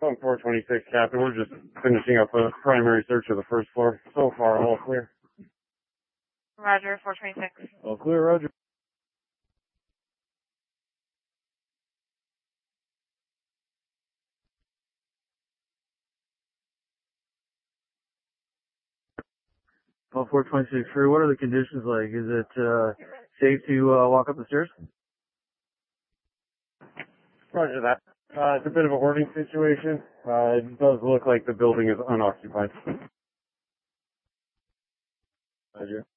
On 426, Captain. We're just finishing up a primary search of the first floor. So far, all clear. Roger, 426. All clear, Roger. All 426 crew, what are the conditions like? Is it safe to walk up the stairs? Roger that. It's a bit of a hoarding situation. It does look like the building is unoccupied. Roger.